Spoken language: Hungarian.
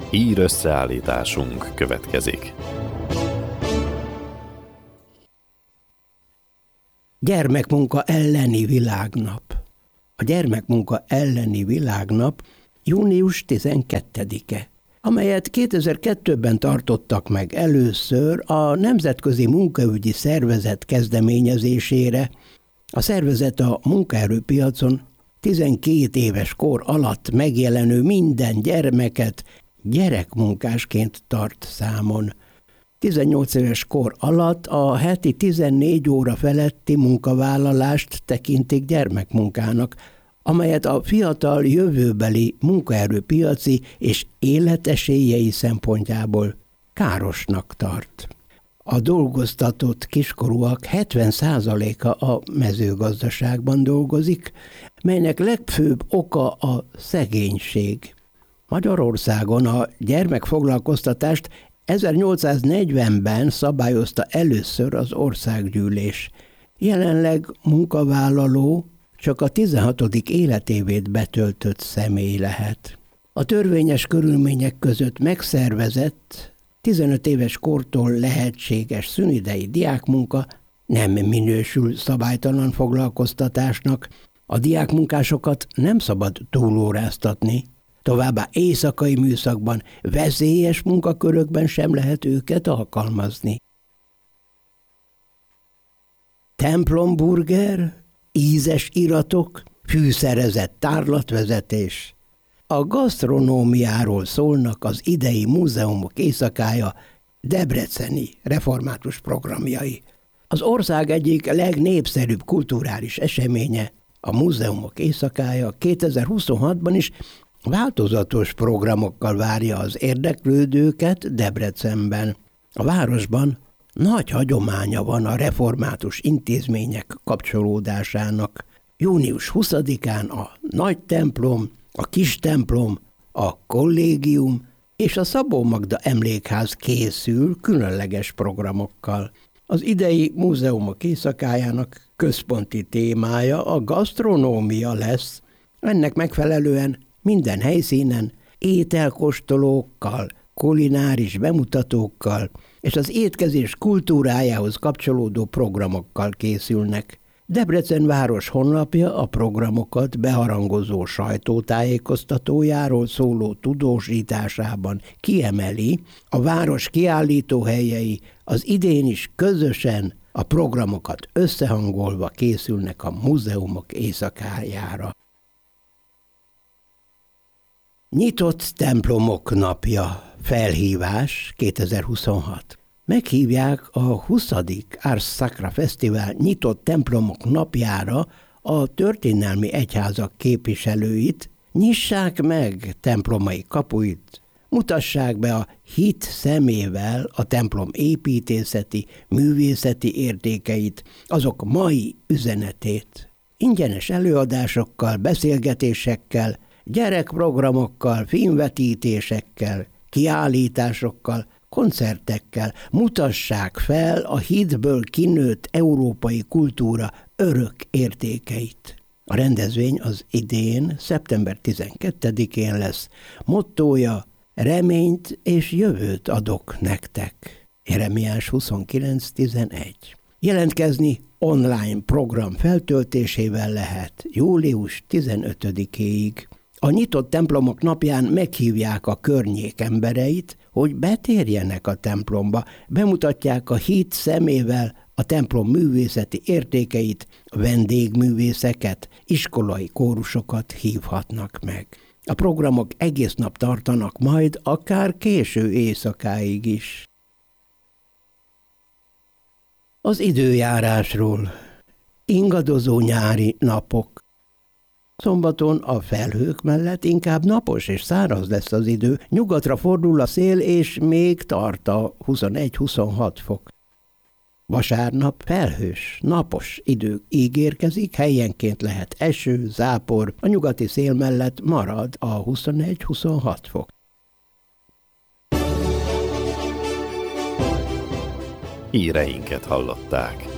Hír összeállításunk következik. Gyermekmunka elleni világnap. A gyermekmunka elleni világnap június 12-e, amelyet 2002-ben tartottak meg először a Nemzetközi Munkaügyi Szervezet kezdeményezésére. A szervezet a munkaerőpiacon 12 éves kor alatt megjelenő minden gyermeket gyerekmunkásként tart számon. 18 éves kor alatt a heti 14 óra feletti munkavállalást tekintik gyermekmunkának, amelyet a fiatal jövőbeli munkaerőpiaci és életesélyei szempontjából károsnak tart. A dolgoztatott kiskorúak 70%-a a mezőgazdaságban dolgozik, melynek legfőbb oka a szegénység. Magyarországon a gyermekfoglalkoztatást 1840-ben szabályozta először az országgyűlés. Jelenleg munkavállaló csak a 16. életévét betöltött személy lehet. A törvényes körülmények között megszervezett, 15 éves kortól lehetséges szünidei diákmunka nem minősül szabálytalan foglalkoztatásnak. A diákmunkásokat nem szabad túlóráztatni, továbbá éjszakai műszakban, veszélyes munkakörökben sem lehet őket alkalmazni. Templomburger, ízes iratok, fűszerezett tárlatvezetés. A gasztronómiáról szólnak az idei múzeumok éjszakája debreceni református programjai. Az ország egyik legnépszerűbb kulturális eseménye, a múzeumok éjszakája 2026-ban is változatos programokkal várja az érdeklődőket Debrecenben. A városban nagy hagyománya van a református intézmények kapcsolódásának. Június 20-án a nagy templom, a kis templom, a kollégium és a Szabó Magda emlékház készül különleges programokkal. Az idei múzeumok éjszakájának központi témája a gasztronómia lesz. Ennek megfelelően minden helyszínen ételkóstolókkal, kulináris bemutatókkal és az étkezés kultúrájához kapcsolódó programokkal készülnek. Debrecen város honlapja a programokat beharangozó sajtótájékoztatójáról szóló tudósításában kiemeli, a város kiállítóhelyei az idén is közösen a programokat összehangolva készülnek a múzeumok éjszakájára. Nyitott templomok napja, felhívás 2026. Meghívják a 20. Ars Sacra Fesztivál nyitott templomok napjára a történelmi egyházak képviselőit, nyissák meg templomai kapuit, mutassák be a hit szemével a templom építészeti, művészeti értékeit, azok mai üzenetét. Ingyenes előadásokkal, beszélgetésekkel, gyerekprogramokkal, filmvetítésekkel, kiállításokkal, koncertekkel mutassák fel a hitből kinőtt európai kultúra örök értékeit. A rendezvény az idén, szeptember 12-én lesz. Mottója: reményt és jövőt adok nektek. Jeremiás 29.11. Jelentkezni online program feltöltésével lehet július 15-éig. A nyitott templomok napján meghívják a környék embereit, hogy betérjenek a templomba, bemutatják a hit szemével a templom művészeti értékeit, vendégművészeket, iskolai kórusokat hívhatnak meg. A programok egész nap tartanak majd, akár késő éjszakáig is. Az időjárásról. Ingadozó nyári napok. Szombaton a felhők mellett inkább napos és száraz lesz az idő, nyugatra fordul a szél, és még tart a 21-26 fok. Vasárnap felhős, napos idő ígérkezik, helyenként lehet eső, zápor, a nyugati szél mellett marad a 21-26 fok. Híreinket hallották.